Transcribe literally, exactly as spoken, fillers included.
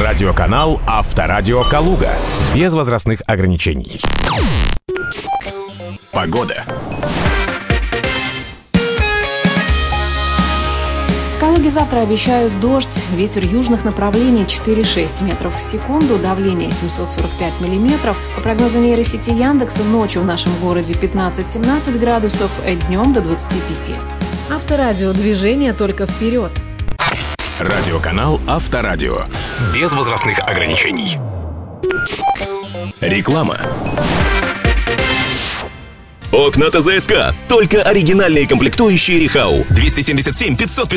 Радиоканал Авторадио Калуга. Без возрастных ограничений. Погода. В Калуге завтра обещают дождь, ветер южных направлений четыре-шесть метров в секунду, давление семьсот сорок пять миллиметров. По прогнозу нейросети Яндекса, ночью в нашем городе пятнадцать-семнадцать градусов, а днем до двадцати пяти. Авторадио, движение только вперед. Радиоканал Авторадио. Без возрастных ограничений. Реклама. Окна ТЗСК. Только оригинальные комплектующие Рихау. двести семьдесят семь пятьсот пятнадцать.